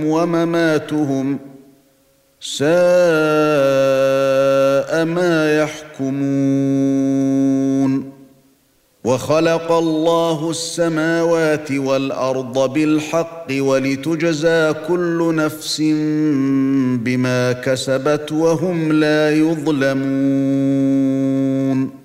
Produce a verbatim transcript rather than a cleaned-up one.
محياهم ومماتهم ساء ما يحكمون وخلق الله السماوات والارض بالحق ولتجزى كل نفس بما كسبت وهم لا يظلمون